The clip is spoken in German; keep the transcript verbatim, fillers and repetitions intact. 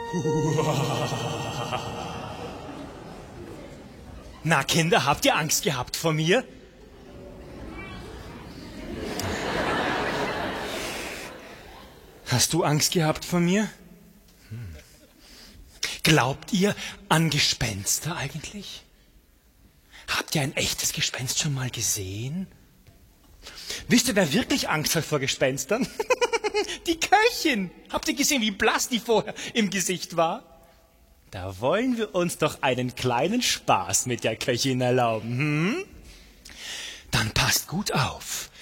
Na, Kinder, habt ihr Angst gehabt vor mir? Hast du Angst gehabt vor mir? Hm. Glaubt ihr an Gespenster eigentlich? Habt ihr ein echtes Gespenst schon mal gesehen? Wisst ihr, wer wirklich Angst hat vor Gespenstern? Die Köchin. Habt ihr gesehen, wie blass die vorher im Gesicht war? Da wollen wir uns doch einen kleinen Spaß mit der Köchin erlauben. Hm? Dann passt gut auf.